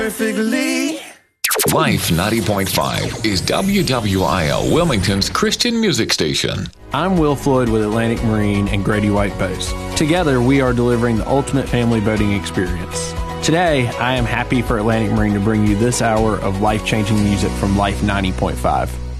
Perfectly. Life 90.5 is WWIL Wilmington's Christian music station. I'm Will Floyd with Atlantic Marine and Grady White Boats. Together, we are delivering the ultimate family boating experience. Today, I am happy for Atlantic Marine to bring you this hour of life-changing music from Life 90.5.